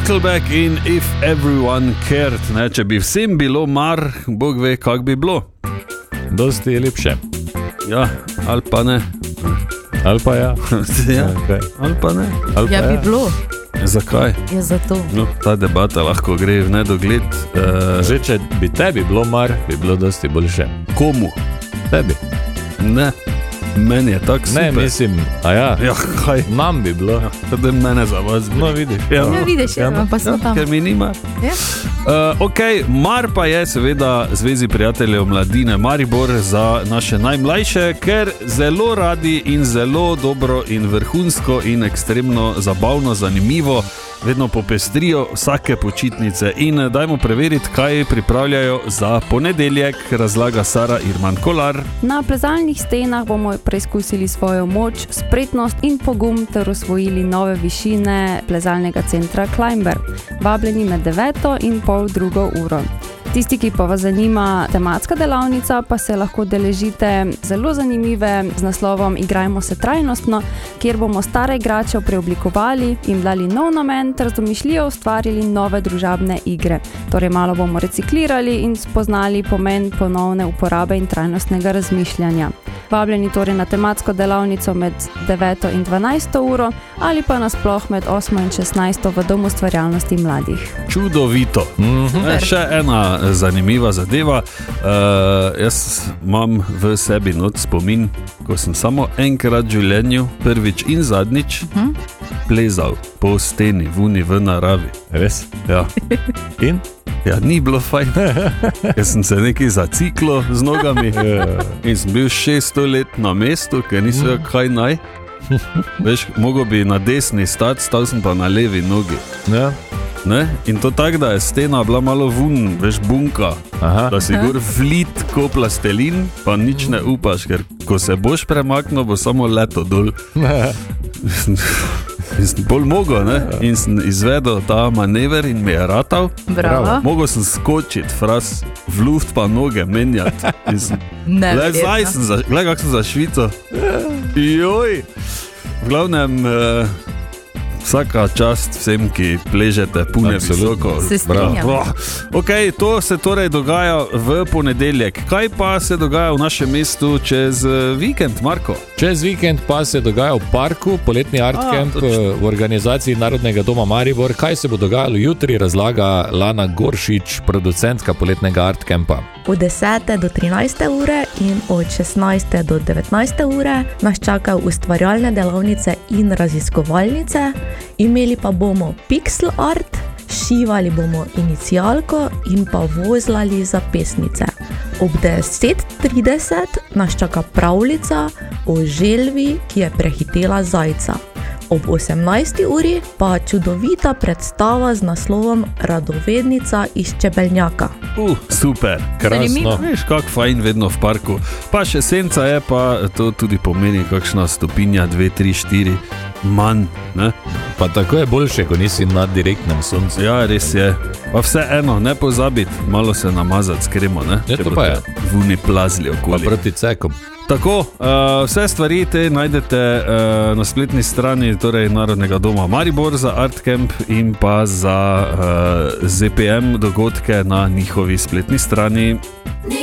Nickelback in If Everyone Cared. Ne, če bi vsem bilo mar, Bog ve, kak bi bilo. Dosti je lepše. Ja, ali pa ne. Ali pa ja. Ja, Okay. ali pa ne. Ali pa Ja, bi bilo. Zakaj? Ja, zato. No, ta debata lahko gre v nedogled. Že če bi tebi bilo mar, bi bilo dosti boljše. Komu? Tebi. Ne, meni je tak super. Ne, mislim, a ja. Ja, kaj? Nam bi bilo. Da mene za vas bi. No, vidiš. Ja, Ja, vidiš, ja, pa sem tam. ker mi nima. Ja. Ok, mar pa je seveda Zvezi prijateljev mladine Maribor za naše najmlajše, ker zelo radi in zelo dobro in vrhunsko in ekstremno zabavno, zanimivo vedno popestrijo vsake počitnice. In dajmo preveriti, kaj pripravljajo za ponedeljek, razlaga Sara Irman Kolar. Na plezalnih stenah bomo preizkusili svojo moč, spretnost in pogum ter osvojili nove višine plezalnega centra Climber. Vabljeni med 9 in pol 2 uro. Tisti, ki pa vas zanima tematska delavnica, pa se lahko deležite zelo zanimive z naslovom Igrajmo se trajnostno, kjer bomo stare igrače preoblikovali, jim dali nov namen ter z domišljijo ustvarili nove družabne igre. Torej malo bomo reciklirali in spoznali pomen ponovne uporabe in trajnostnega razmišljanja. Vabljeni torej na tematsko delavnico med 9 in 12 uro ali pa nasploh med 8 in 16 v Domu ustvarjalnosti mladih. Čudovito. Še ena zanimiva zadeva. Jaz imam v sebi not spomin, ko sem samo enkrat v življenju, prvič in zadnjič, plezal po steni, v naravi. Res? Ja. In? Ja, ni bilo fajn. Jaz sem se nekaj zaciklo z nogami in sem bil 600 let na mestu, ker nisem vedel, kaj naj. Veš, mogo bi na desni stati, stal sem pa na levi nogi. Ja. Ne? In to tako, da je stena bila malo vun, veš, bunka. Aha. Da si gor vlit ko plastelin, pa nič ne upaš, ker ko se boš premaknil, bo samo leto dol. In sem bolj mogel, ne? In sem izvedel ta manever in mi je ratal. Bravo. Mogel sem skočiti, fras, v luft pa noge menjati. In sem, glej, kak sem za Švico. Joj. V glavnem, vsaka čast vsem, ki pležete pune visoko. Se strinjam. Ok, to se torej dogaja v ponedeljek. Kaj pa se dogaja v našem mestu čez vikend, Marko? Čez vikend pa se dogaja v parku, poletni art camp v organizaciji Narodnega doma Maribor. Kaj se bo dogajalo jutri, razlaga Lana Goršič, producentka poletnega art campa. Od 10. do 13. ure in od 16. do 19. ure nas čakajo ustvarjalne delavnice in raziskovalnice. Imeli pa bomo pixel art, šivali bomo inicialko in pa vozlali zapestnice. Ob 10:30 nas čaka pravljica o želvi, ki je prehitela zajca. Ob 18. uri pa čudovita predstava z naslovom Radovednica iz Čebelnjaka. Super. Krasno. Veš, kak fajn vedno v parku. Pa še senca je, pa to tudi pomeni kakšna stopinja, 2, 3, 4 manj, ne? Pa tako je boljše, ko nisi na direktnem soncu. Ja, res je. Pa vseeno, ne pozabiti, malo se namazati s kremo, ne? Ja, to pa je. Vuni plazli Pa okoli. proti cekom. Tako, vse stvari te najdete na spletni strani torej Narodnega doma Maribor za Art Camp in pa za ZPM dogodke na njihovi spletni strani.